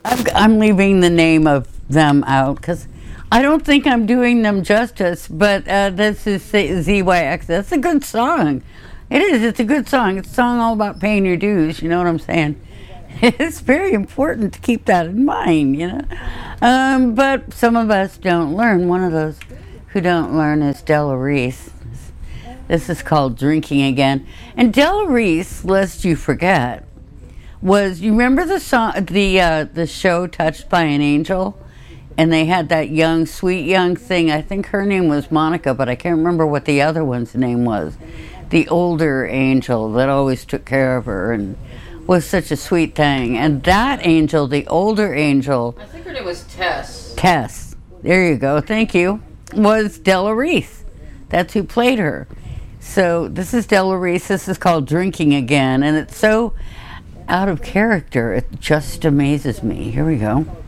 I'm leaving the name of them out because I don't think I'm doing them justice, but this is ZYX. That's a good song. It is. It's a good song. It's a song all about paying your dues. You know what I'm saying? It's very important to keep that in mind, you know. But some of us don't learn. One of those who don't learn is Della Reese. This is called Drinking Again. And Della Reese, lest you forget, you remember the song, the show Touched by an Angel? And they had that young, sweet young thing. I think her name was Monica, but I can't remember what the other one's name was. The older angel that always took care of her and was such a sweet thing. And that angel, the older angel... I think her name was Tess. Tess. There you go. Thank you. Was Della Reese. That's who played her. So this is Della Reese. This is called Drinking Again. And it's so out of character. It just amazes me. Here we go.